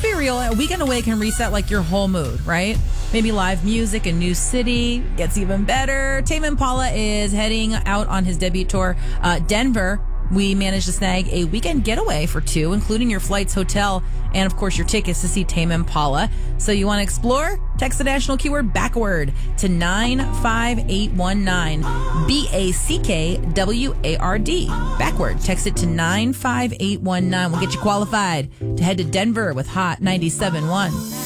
be real. A weekend away can reset like your whole mood, right? Maybe live music, a new city gets even better. Tame Impala is heading out on his debut tour, Denver. We managed to snag a weekend getaway for two, including your flights, hotel, and of course your tickets to see Tame Impala. So you want to explore? Text the national keyword backward to 95819. BACKWARD. Backward. Text it to 95819. We'll get you qualified to head to Denver with Hot 97.1.